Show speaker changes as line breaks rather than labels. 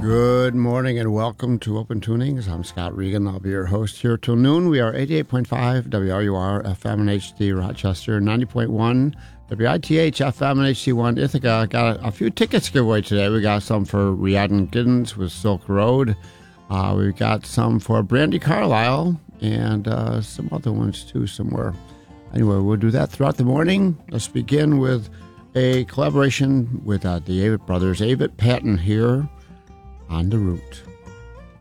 Good morning and welcome to Open Tunings. I'm Scott Regan. I'll be your host here till noon. We are 88.5 WRUR FM and HD Rochester, 90.1 WITH FM and HD1 Ithaca. Got a few tickets to give away today. We got some for Riordan Giddens with Silk Road. We've got some for Brandi Carlile and some other ones too somewhere. Anyway, we'll do that throughout the morning. Let's begin with a collaboration with the Avett Brothers. Avett Patton here on The Root.